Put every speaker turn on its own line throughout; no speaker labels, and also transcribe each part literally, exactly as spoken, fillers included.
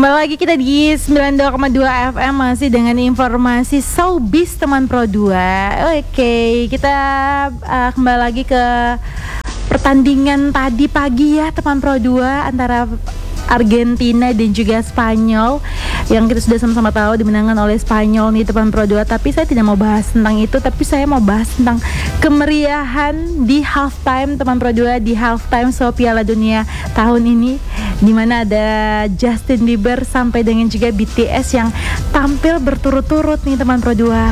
Kembali lagi kita di sembilan puluh dua koma dua F M masih dengan informasi showbiz teman Pro dua. Oke, kita uh, kembali lagi ke pertandingan tadi pagi ya teman Pro dua antara Argentina dan juga Spanyol yang kita sudah sama-sama tahu dimenangkan oleh Spanyol nih teman Pro dua. Tapi saya tidak mau bahas tentang itu, tapi saya mau bahas tentang kemeriahan di halftime teman Pro dua, di halftime show Piala Dunia tahun ini, di mana ada Justin Bieber sampai dengan juga B T S yang tampil berturut-turut nih teman Pro dua.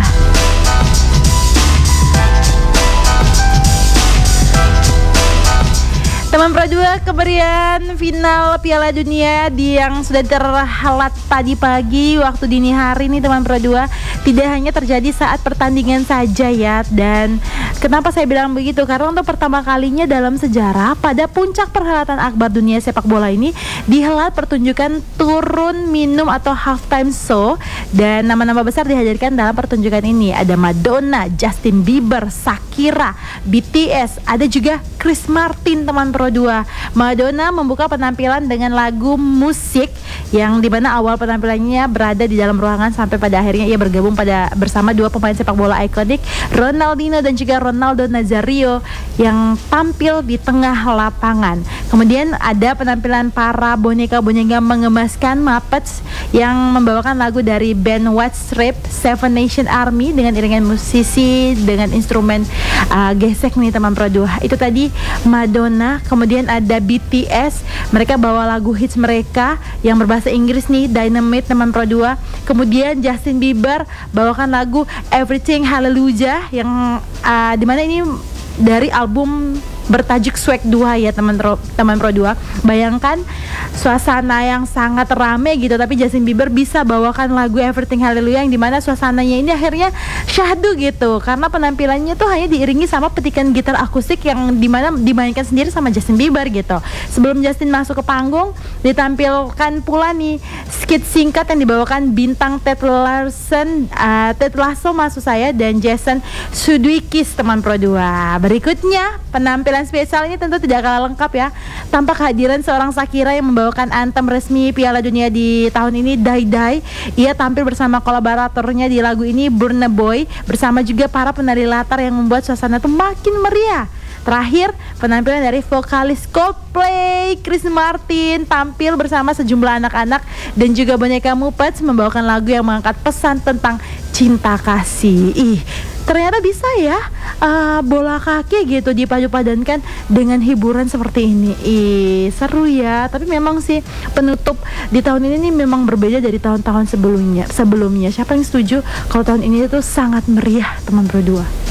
Teman Pro dua, kemeriahan final Piala Dunia di yang sudah terhelat tadi pagi waktu dini hari nih teman Pro dua, tidak hanya terjadi saat pertandingan saja ya. Dan kenapa saya bilang begitu? Karena untuk pertama kalinya dalam sejarah pada puncak perhelatan akbar dunia sepak bola ini dihelat pertunjukan turun minum atau halftime show, dan nama-nama besar dihadirkan dalam pertunjukan ini. Ada Madonna, Justin Bieber, Shakira, B T S, ada juga Chris Martin teman Pro dua. Madonna membuka penampilan dengan lagu musik yang dimana awal penampilannya berada di dalam ruangan sampai pada akhirnya ia bergabung pada bersama dua pemain sepak bola ikonik, Ronaldinho dan juga Ronaldo Nazario, yang tampil di tengah lapangan. Kemudian ada penampilan para boneka-boneka mengemaskan Muppets yang membawakan lagu dari band White Stripes, Seven Nation Army dengan iringan musisi dengan instrumen uh, gesek nih teman Pro dua. Itu tadi Madonna. Kemudian ada B T S, mereka bawa lagu hits mereka yang berbahasa Inggris nih, Dynamite teman Pro dua. Kemudian Justin Bieber bawakan lagu Everything Hallelujah yang uh, dimana ini dari album bertajuk Swag dua ya teman teman Pro dua. Bayangkan suasana yang sangat rame gitu, tapi Justin Bieber bisa bawakan lagu Everything Hallelujah yang dimana suasananya ini akhirnya syahdu gitu, karena penampilannya tuh hanya diiringi sama petikan gitar akustik yang dimana dimainkan sendiri sama Justin Bieber gitu. Sebelum Justin masuk ke panggung, ditampilkan pula nih skit singkat yang dibawakan bintang Ted Larson, uh, Ted Lasso maksud saya, dan Jason Sudeikis teman Pro dua. Berikutnya penampilan spesial ini tentu tidak kalah lengkap ya, tanpa kehadiran seorang Shakira yang membawakan anthem resmi Piala Dunia di tahun ini, Die Die. Ia tampil bersama kolaboratornya di lagu ini, Burna Boy, bersama juga para penari latar yang membuat suasana itu makin meriah. Terakhir, penampilan dari vokalis Coldplay, Chris Martin, tampil bersama sejumlah anak-anak dan juga boneka Muppets membawakan lagu yang mengangkat pesan tentang cinta kasih. Ih, ternyata bisa ya uh, bola kaki gitu dipadu-padankan dengan hiburan seperti ini. Ih, seru ya. Tapi memang sih penutup di tahun ini nih memang berbeda dari tahun-tahun sebelumnya. Sebelumnya, siapa yang setuju kalau tahun ini itu sangat meriah teman Pro dua?